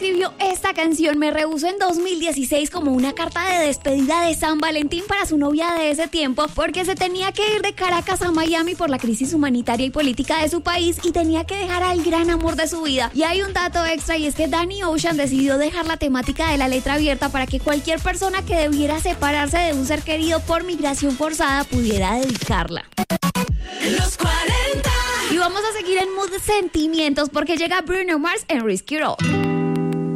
escribió esta canción me rehusó en 2016 como una carta de despedida de San Valentín para su novia de ese tiempo, porque se tenía que ir de Caracas a Miami por la crisis humanitaria y política de su país y tenía que dejar al gran amor de su vida. Y hay un dato extra, y es que Danny Ocean decidió dejar la temática de la letra abierta para que cualquier persona que debiera separarse de un ser querido por migración forzada pudiera dedicarla. Los 40. Y vamos a seguir en mood sentimientos porque llega Bruno Mars en Risk It All.